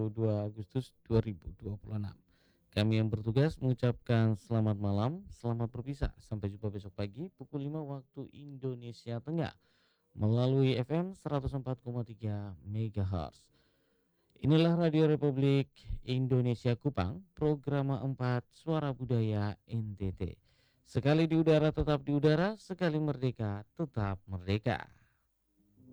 2 Agustus 2026. Kami yang bertugas mengucapkan selamat malam, selamat berpisah. Sampai jumpa besok pagi pukul 5 waktu Indonesia Tengah melalui FM 104,3 MHz. Inilah Radio Republik Indonesia Kupang, program 4 Suara Budaya NTT. Sekali di udara tetap di udara, sekali merdeka tetap merdeka.